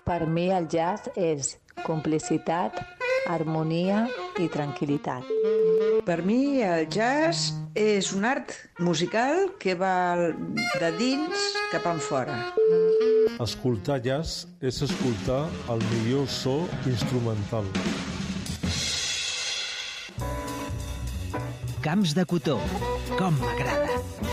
Per mi el jazz és complicitat, harmonia i tranquil·litat. Per mi el jazz és un art musical que va de dins cap enfora. Escoltar jazz és escoltar el millor so instrumental. Camps de cotó, com m'agrada.